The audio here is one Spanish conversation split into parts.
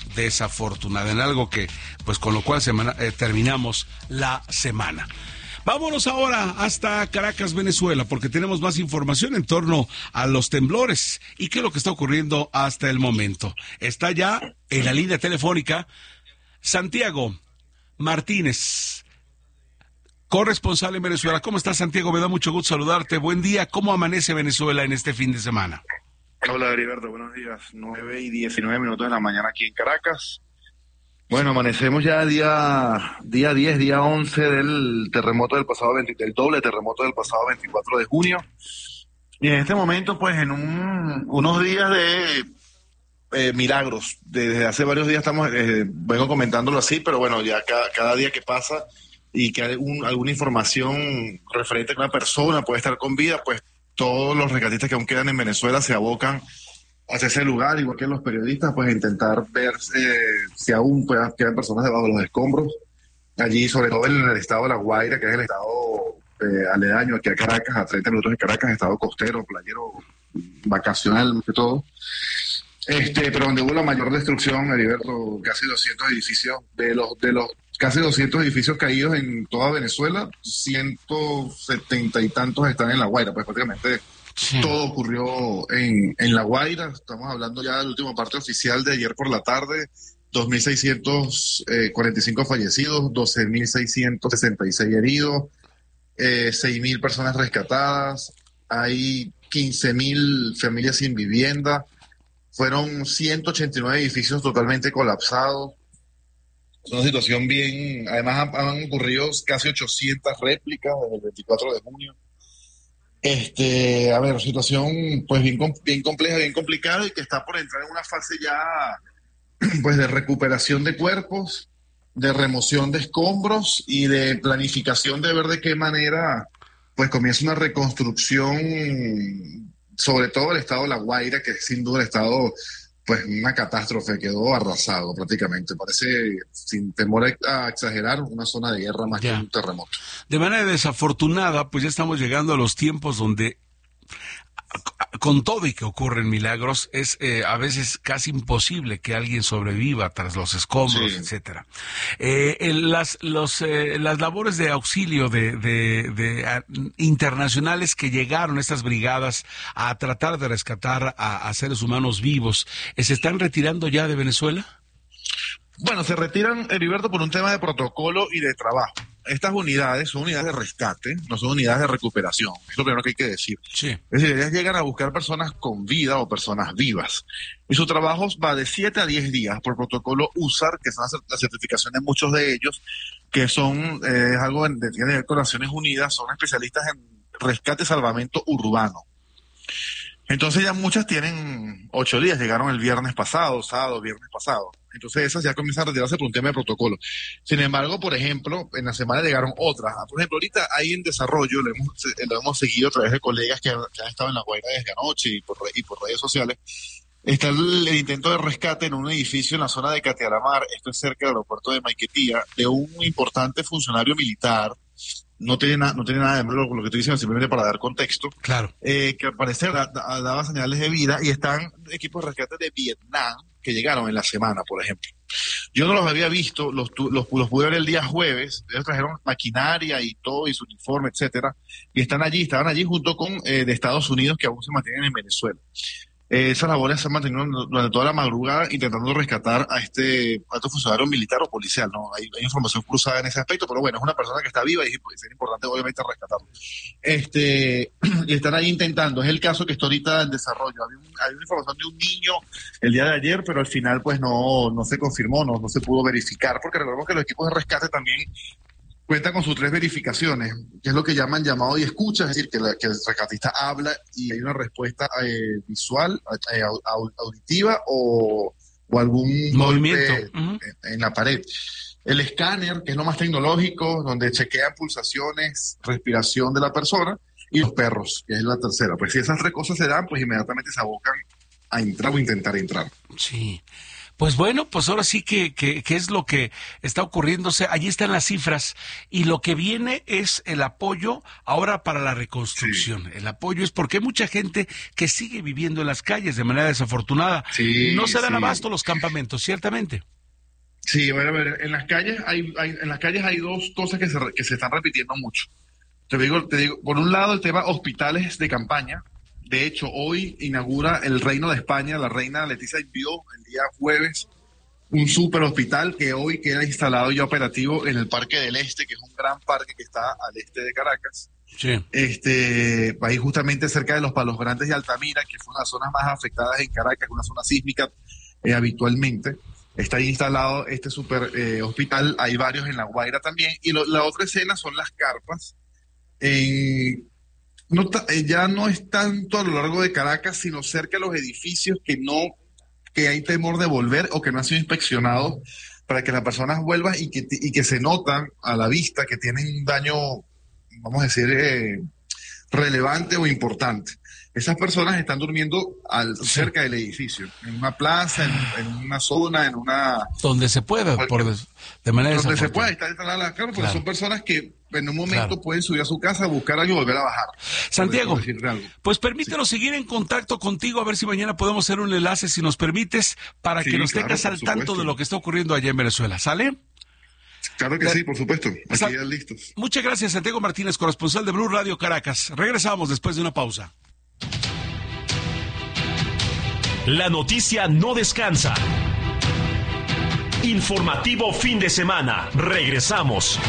desafortunada, en algo que, pues con lo cual terminamos la semana. Vámonos ahora hasta Caracas, Venezuela, porque tenemos más información en torno a los temblores y qué es lo que está ocurriendo hasta el momento. Está ya en la línea telefónica Santiago Martínez, corresponsal en Venezuela. ¿Cómo estás, Santiago? Me da mucho gusto saludarte. Buen día. ¿Cómo amanece Venezuela en este fin de semana? Hola, Heriberto. Buenos días. 9:19 de la mañana aquí en Caracas. Bueno, amanecemos ya día 10, día 11 del terremoto del pasado del doble terremoto del pasado 24 de junio. Y en este momento, pues, en unos días de milagros. Desde hace varios días vengo comentándolo así, pero bueno, ya cada día que pasa y que hay alguna información referente a que una persona puede estar con vida, pues todos los rescatistas que aún quedan en Venezuela se abocan hacia ese lugar, igual que los periodistas, pues intentar ver si aún quedan personas debajo de los escombros. Allí, sobre todo en el estado de La Guaira, que es el estado aledaño aquí a Caracas, a 30 minutos de Caracas, estado costero, playero, vacacional, más que todo. Pero donde hubo la mayor destrucción, Heriberto, casi 200 edificios, de los casi 200 edificios caídos en toda Venezuela, 170 y tantos están en La Guaira, pues prácticamente sí. Todo ocurrió en La Guaira. Estamos hablando ya del último parte oficial de ayer por la tarde, 2.645 fallecidos, 12.666 heridos, 6.000 personas rescatadas, hay 15.000 familias sin vivienda, fueron 189 edificios totalmente colapsados. Es una situación bien, además han ocurrido casi 800 réplicas desde el 24 de junio. Situación pues bien compleja, bien complicada, y que está por entrar en una fase ya pues de recuperación de cuerpos, de remoción de escombros y de planificación de ver de qué manera pues comienza una reconstrucción, sobre todo el estado de La Guaira, que es sin duda el estado, pues una catástrofe, quedó arrasado prácticamente. Parece, sin temor a exagerar, una zona de guerra más que un terremoto. De manera desafortunada, pues ya estamos llegando a los tiempos donde, con todo y que ocurren milagros, es a veces casi imposible que alguien sobreviva tras los escombros, sí, etcétera. Las labores de auxilio de internacionales que llegaron, estas brigadas, a tratar de rescatar a seres humanos vivos, ¿se están retirando ya de Venezuela? Bueno, se retiran, Heriberto, por un tema de protocolo y de trabajo. Estas unidades son unidades de rescate, no son unidades de recuperación. Es lo primero que hay que decir. Sí. Es decir, ellas llegan a buscar personas con vida o personas vivas. Y su trabajo va de 7 a 10 días por protocolo USAR, que son las certificaciones de muchos de ellos, que son algo que tiene que ver con Naciones Unidas, son especialistas en rescate y salvamento urbano. Entonces ya muchas tienen 8 días, llegaron el viernes pasado. Entonces esas ya comienzan a retirarse por un tema de protocolo. Sin embargo, por ejemplo, en la semana llegaron otras. Por ejemplo, ahorita hay en desarrollo, lo hemos seguido a través de colegas que han estado en La Guaira desde anoche y por redes sociales. Está el intento de rescate en un edificio en la zona de Catealamar, esto es cerca del aeropuerto de Maiquetía, de un importante funcionario militar. No tiene nada de malo con lo que estoy diciendo, simplemente para dar contexto. Claro. Que al parecer daba señales de vida, y están equipos de rescate de Vietnam que llegaron en la semana, por ejemplo. Yo no los había visto, los pude ver el día jueves. Ellos trajeron maquinaria y todo, y su uniforme, etcétera, y estaban allí junto con de Estados Unidos, que aún se mantienen en Venezuela. Esas labores se han mantenido durante toda la madrugada intentando rescatar a este funcionario militar o policial, ¿no? Hay información cruzada en ese aspecto, pero bueno, es una persona que está viva y pues, es importante obviamente rescatarlo. Y están ahí intentando. Es el caso que está ahorita en desarrollo. Hay una información de un niño el día de ayer, pero al final pues no se confirmó, no se pudo verificar, porque recordemos que los equipos de rescate también cuenta con sus 3 verificaciones, que es lo que llaman llamado y escucha, es decir, que el rescatista habla y hay una respuesta visual, auditiva o algún movimiento en la pared. El escáner, que es lo más tecnológico, donde chequean pulsaciones, respiración de la persona, y los perros, que es la tercera. Pues si esas 3 cosas se dan, pues inmediatamente se abocan a entrar o intentar entrar. Sí. Pues bueno, pues ahora sí que es lo que está ocurriéndose. Allí están las cifras y lo que viene es el apoyo ahora para la reconstrucción. Sí. El apoyo es porque hay mucha gente que sigue viviendo en las calles de manera desafortunada. Sí, no se dan abasto los campamentos, ciertamente. Sí, a ver, en las calles hay dos cosas que se están repitiendo mucho. Te digo, por un lado el tema hospitales de campaña. De hecho, hoy inaugura el Reino de España, la reina Leticia envió el día jueves un super hospital que hoy queda instalado y operativo en el Parque del Este, que es un gran parque que está al este de Caracas. Sí. Ahí justamente cerca de los Palos Grandes y Altamira, que fue una de las zonas más afectadas en Caracas, una zona sísmica habitualmente. Está ahí instalado este super hospital, hay varios en La Guaira también. Y la otra escena son las carpas. Ya no es tanto a lo largo de Caracas, sino cerca de los edificios que hay temor de volver o que no han sido inspeccionados para que las personas vuelvan y que se notan a la vista que tienen un daño, vamos a decir, relevante o importante. Esas personas están durmiendo cerca del edificio, en una plaza, en una zona, en una... Donde se pueda, de manera donde se pueda estar instalada la carpa, porque son personas que en un momento pueden subir a su casa, buscar algo y volver a bajar. Santiago, pues permítanos seguir en contacto contigo, a ver si mañana podemos hacer un enlace, si nos permites, para que nos tengas al tanto de lo que está ocurriendo allá en Venezuela, ¿sale? Claro que sí, por supuesto. Aquí ya listos. Muchas gracias, Santiago Martínez, corresponsal de Blue Radio Caracas. Regresamos después de una pausa. La noticia no descansa. Informativo fin de semana. Regresamos.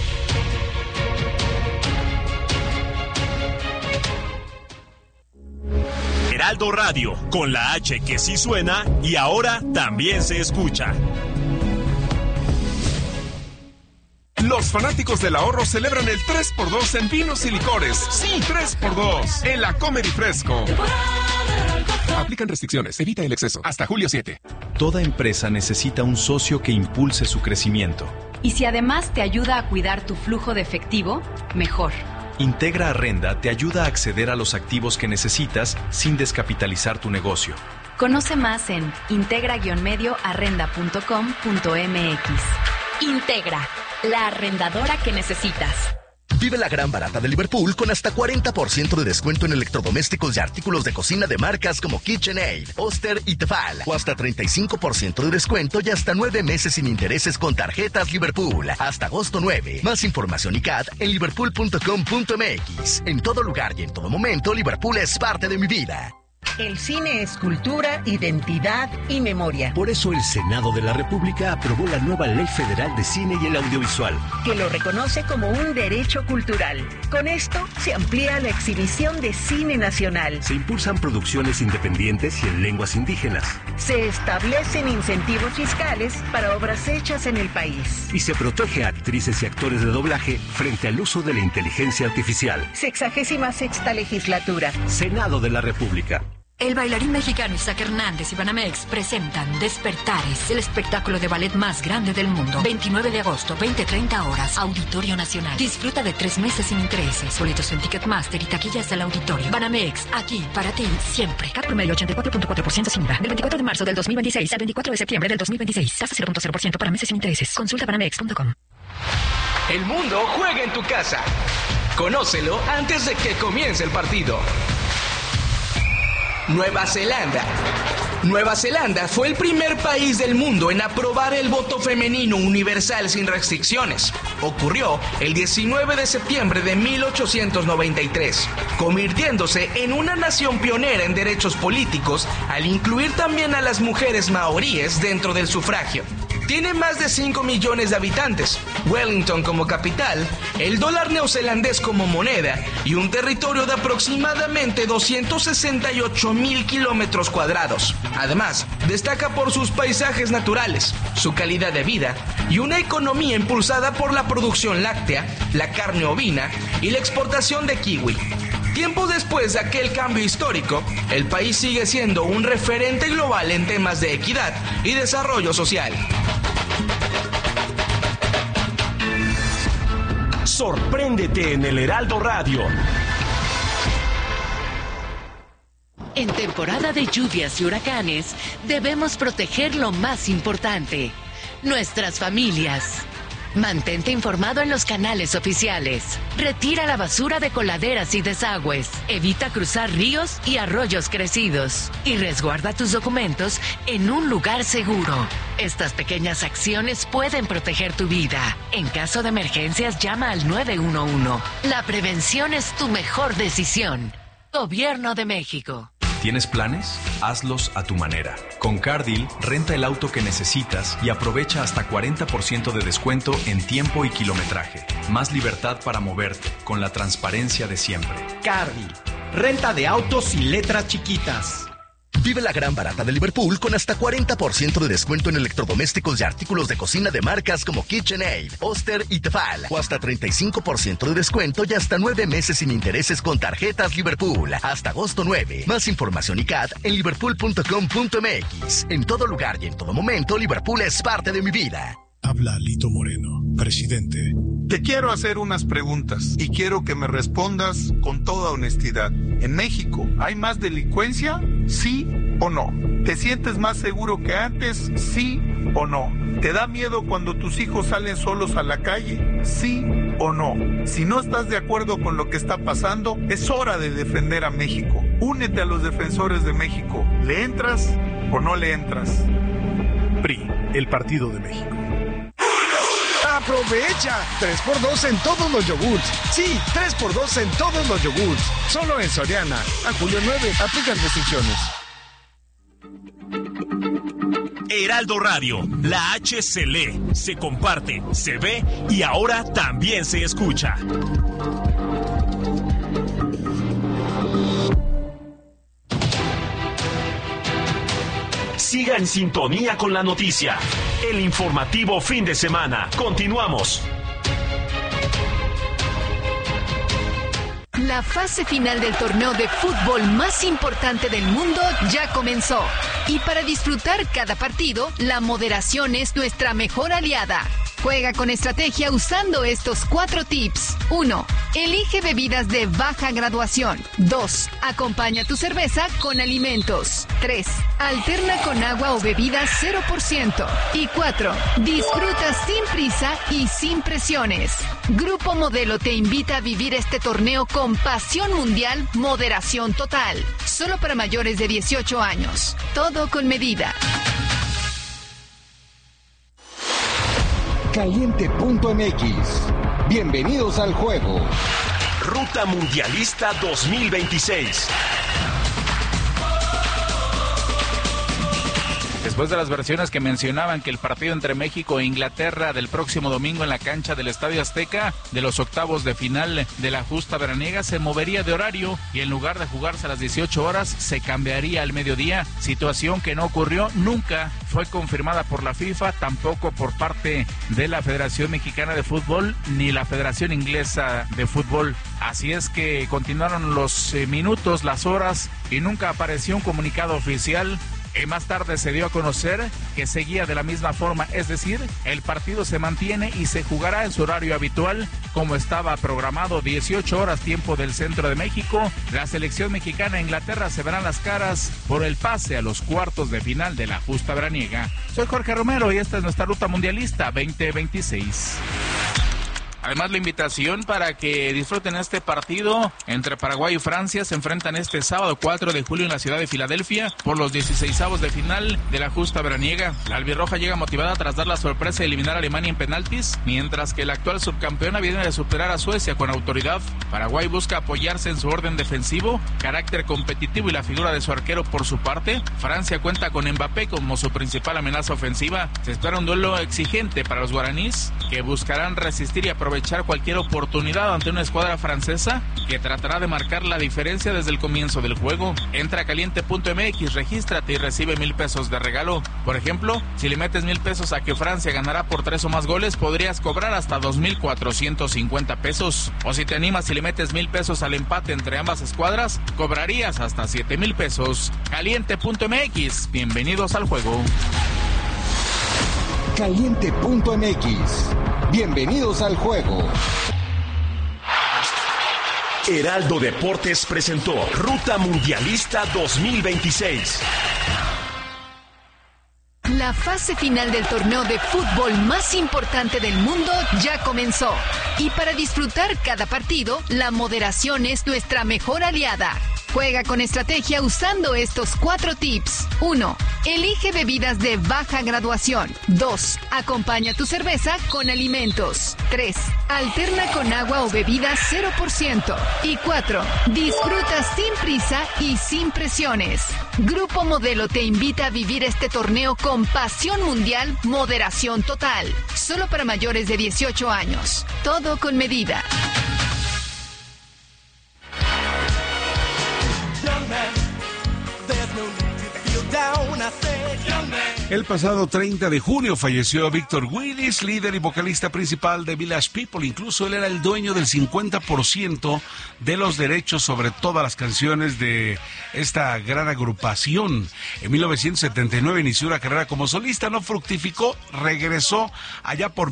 Heraldo Radio, con la H que sí suena y ahora también se escucha. Los fanáticos del ahorro celebran el 3x2 en vinos y licores. Sí, 3x2 en la Comer y Fresco. Aplican restricciones, evita el exceso. Hasta julio 7. Toda empresa necesita un socio que impulse su crecimiento. Y si además te ayuda a cuidar tu flujo de efectivo, mejor. Integra Arrenda te ayuda a acceder a los activos que necesitas sin descapitalizar tu negocio. Conoce más en integra-medioarrenda.com.mx. Integra, la arrendadora que necesitas. Vive la gran barata de Liverpool con hasta 40% de descuento en electrodomésticos y artículos de cocina de marcas como KitchenAid, Oster y Tefal. O hasta 35% de descuento y hasta 9 meses sin intereses con tarjetas Liverpool. Hasta agosto 9. Más información y CAT en liverpool.com.mx. En todo lugar y en todo momento, Liverpool es parte de mi vida. El cine es cultura, identidad y memoria. Por eso el Senado de la República aprobó la nueva Ley Federal de Cine y el Audiovisual, que lo reconoce como un derecho cultural. Con esto se amplía la exhibición de cine nacional. Se impulsan producciones independientes y en lenguas indígenas. Se establecen incentivos fiscales para obras hechas en el país. Y se protege a actrices y actores de doblaje frente al uso de la inteligencia artificial. 66ª legislatura. Senado de la República. El bailarín mexicano Isaac Hernández y Banamex presentan Despertares, el espectáculo de ballet más grande del mundo. 29 de agosto, 20:30 horas, Auditorio Nacional. Disfruta de 3 meses sin intereses. Boletos en Ticketmaster y taquillas del auditorio. Banamex, aquí para ti, siempre. CAT promedio 84.4% sin IVA. Del 24 de marzo del 2026 al 24 de septiembre del 2026. Tasa 0.0% para meses sin intereses. Consulta banamex.com. El mundo juega en tu casa. Conócelo antes de que comience el partido. Nueva Zelanda. Nueva Zelanda fue el primer país del mundo en aprobar el voto femenino universal sin restricciones. Ocurrió el 19 de septiembre de 1893, convirtiéndose en una nación pionera en derechos políticos al incluir también a las mujeres maoríes dentro del sufragio. Tiene más de 5 millones de habitantes, Wellington como capital, el dólar neozelandés como moneda y un territorio de aproximadamente 268,000 kilómetros cuadrados. Además, destaca por sus paisajes naturales, su calidad de vida y una economía impulsada por la producción láctea, la carne ovina y la exportación de kiwi. Tiempo después de aquel cambio histórico, el país sigue siendo un referente global en temas de equidad y desarrollo social. Sorpréndete en el Heraldo Radio. En temporada de lluvias y huracanes, debemos proteger lo más importante, nuestras familias. Mantente informado en los canales oficiales. Retira la basura de coladeras y desagües. Evita cruzar ríos y arroyos crecidos. Y resguarda tus documentos en un lugar seguro. Estas pequeñas acciones pueden proteger tu vida. En caso de emergencias, llama al 911. La prevención es tu mejor decisión. Gobierno de México. ¿Tienes planes? Hazlos a tu manera. Con CarDeal, renta el auto que necesitas y aprovecha hasta 40% de descuento en tiempo y kilometraje. Más libertad para moverte, con la transparencia de siempre. CarDeal, renta de autos y letras chiquitas. Vive la gran barata de Liverpool con hasta 40% de descuento en electrodomésticos y artículos de cocina de marcas como KitchenAid, Oster y Tefal. O hasta 35% de descuento y hasta 9 meses sin intereses con tarjetas Liverpool. Hasta agosto 9. Más información y CAT en liverpool.com.mx. En todo lugar y en todo momento, Liverpool es parte de mi vida. Habla Lito Moreno, presidente. Te quiero hacer unas preguntas y quiero que me respondas con toda honestidad. ¿En México hay más delincuencia? ¿Sí o no? ¿Te sientes más seguro que antes? ¿Sí o no? ¿Te da miedo cuando tus hijos salen solos a la calle? ¿Sí o no? Si no estás de acuerdo con lo que está pasando, es hora de defender a México. Únete a los defensores de México. ¿Le entras o no le entras? PRI, el Partido de México. ¡Aprovecha! 3x2 en todos los yogurts. Sí, 3x2 en todos los yogurts. Solo en Soriana. A julio 9. Aplican restricciones. Heraldo Radio. La H se lee, se comparte, se ve y ahora también se escucha. Siga en sintonía con la noticia. El informativo fin de semana. Continuamos. La fase final del torneo de fútbol más importante del mundo ya comenzó. Y para disfrutar cada partido, la moderación es nuestra mejor aliada. Juega con estrategia usando estos 4 tips. 1. Elige bebidas de baja graduación. 2. Acompaña tu cerveza con alimentos. 3. Alterna con agua o bebidas 0%. Y 4. Disfruta sin prisa y sin presiones. Grupo Modelo te invita a vivir este torneo con pasión mundial, moderación total. Solo para mayores de 18 años. Todo con medida. Caliente.mx. Bienvenidos al juego. Ruta Mundialista 2026. Después de las versiones que mencionaban que el partido entre México e Inglaterra del próximo domingo en la cancha del Estadio Azteca de los octavos de final de la justa veraniega se movería de horario y en lugar de jugarse a las 18 horas se cambiaría al mediodía, situación que no ocurrió nunca, fue confirmada por la FIFA, tampoco por parte de la Federación Mexicana de Fútbol ni la Federación Inglesa de Fútbol. Así es que continuaron los minutos, las horas y nunca apareció un comunicado oficial. Y más tarde se dio a conocer que seguía de la misma forma, es decir, el partido se mantiene y se jugará en su horario habitual, como estaba programado, 18 horas tiempo del centro de México. La selección mexicana e Inglaterra se verán las caras por el pase a los cuartos de final de la justa veraniega. Soy Jorge Romero y esta es nuestra Ruta Mundialista 2026. Además, la invitación para que disfruten este partido entre Paraguay y Francia. Se enfrentan este sábado 4 de julio en la ciudad de Filadelfia por los 16avos de final de la justa veraniega. La albirroja llega motivada tras dar la sorpresa de eliminar a Alemania en penaltis, mientras que la actual subcampeona viene de superar a Suecia con autoridad. Paraguay busca apoyarse en su orden defensivo, carácter competitivo y la figura de su arquero por su parte. Francia cuenta con Mbappé como su principal amenaza ofensiva. Se espera un duelo exigente para los guaraníes, que buscarán resistir y aprovechar cualquier oportunidad ante una escuadra francesa que tratará de marcar la diferencia desde el comienzo del juego. Entra a caliente.mx, regístrate y recibe 1,000 pesos de regalo. Por ejemplo, si le metes 1,000 pesos a que Francia ganará por 3 o más goles, podrías cobrar hasta 2,450 pesos. O si te animas y le metes 1,000 pesos al empate entre ambas escuadras, cobrarías hasta 7,000 pesos. Caliente.mx, bienvenidos al juego. Caliente.mx. Bienvenidos al juego. Heraldo Deportes presentó Ruta Mundialista 2026. La fase final del torneo de fútbol más importante del mundo ya comenzó. Y para disfrutar cada partido, la moderación es nuestra mejor aliada. Juega con estrategia usando estos 4 tips. 1. Elige bebidas de baja graduación. 2. Acompaña tu cerveza con alimentos. 3. Alterna con agua o bebidas 0%. Y 4. Disfruta sin prisa y sin presiones. Grupo Modelo te invita a vivir este torneo con pasión mundial, moderación total. Solo para mayores de 18 años. Todo con medida. El pasado 30 de junio falleció Víctor Willis, líder y vocalista principal de Village People. Incluso él era el dueño del 50% de los derechos sobre todas las canciones de esta gran agrupación. En 1979 inició una carrera como solista, no fructificó, regresó allá por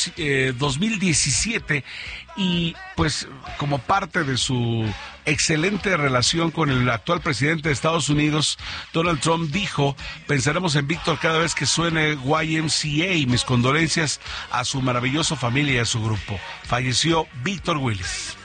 2017 y pues como parte de su excelente relación con el actual presidente de Estados Unidos, Donald Trump, dijo: pensaremos en Víctor cada vez que suene YMCA. Mis condolencias a su maravillosa familia y a su grupo. Falleció Víctor Willis.